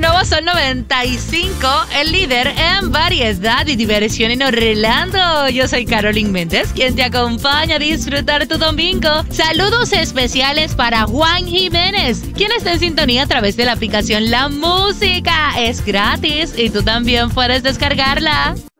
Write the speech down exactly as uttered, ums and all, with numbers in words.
nuevo Sol noventa y cinco, el líder en variedad y diversión en Orlando. Yo soy Carolyn Méndez, quien te acompaña a disfrutar tu domingo. Saludos especiales para Juan Jiménez, quien está en sintonía a través de la aplicación La Música. Es gratis y tú también puedes descargarla.